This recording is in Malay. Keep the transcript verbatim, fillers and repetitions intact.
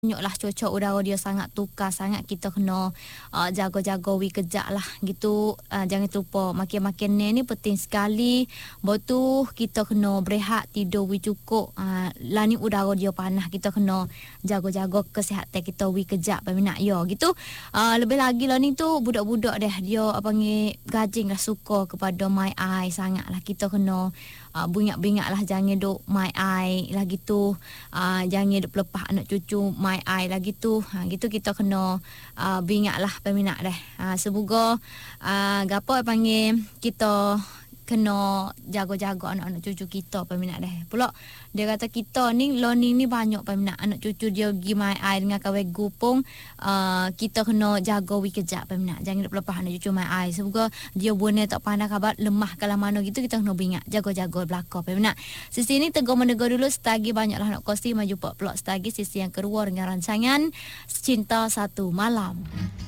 Banyaklah cuaca udara dia sangat tukar sangat, kita kena uh, jaga-jaga wi kejap lah gitu. Uh, jangan terlupa makan-makan ni penting sekali. Betul kita kena berehat, tidur wi cukup. Uh, lah ni udara dia panas, kita kena jaga-jaga kesihatan kita wi kejap peminat yo gitu. Uh, lebih lagi lah ni tu budak-budak deh dia apa panggil gajing lah suka kepada mai ai sangat lah, kita kena uh, bingak-bingak lah, jangan duk mai ai lah gitu. Uh, jangan duk lepas anak cucu mai ai lagi tu. Ha gitu kita kena uh, bingak lah peminat deh. Ha semoga uh, gapo panggil kita kena jaga-jaga anak-anak cucu kita peminat deh. Pula dia kata kita ni learning ni banyak peminat, anak cucu dia pergi mai ai dengan kawan gupung, uh, kita kena jaga wi kejap peminat. Jangan lepas anak cucu mai ai. Semoga dia buana tak pandai kabar lemah kalau mana gitu, kita kena bingak jaga-jaga belaka peminat. Sisi ni tegur menegur dulu, setagi banyaklah nak kongsi maju pak pelak setagi sisi yang kedua dengan rancangan Cinta Satu Malam.